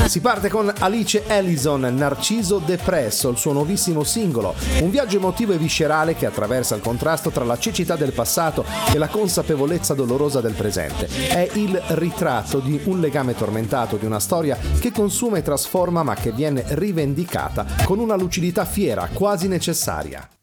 Si parte con Alice Ellison, Narciso Depresso, il suo nuovissimo singolo, un viaggio emotivo e viscerale che attraversa il contrasto tra la cecità del passato e la consapevolezza dolorosa del presente. È il ritratto di un legame tormentato, di una storia che consuma e trasforma ma che viene rivendicata con una lucidità fiera, quasi necessaria.